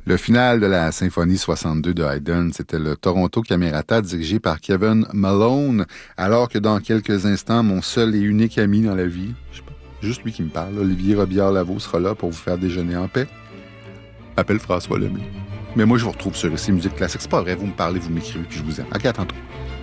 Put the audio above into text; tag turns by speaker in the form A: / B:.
A: Le final de la symphonie 62 de Haydn, c'était le Toronto Camerata dirigé par Kevin Malone, alors que dans quelques instants, mon seul et unique ami dans la vie, je sais pas, juste lui qui me parle, Olivier Robillard-Lavaux sera là pour vous faire déjeuner en paix. M'appelle François Lemay. Mais moi, je vous retrouve sur ici Musique Classique. C'est pas vrai, vous me parlez, vous m'écrivez, puis je vous aime. OK, à tantôt.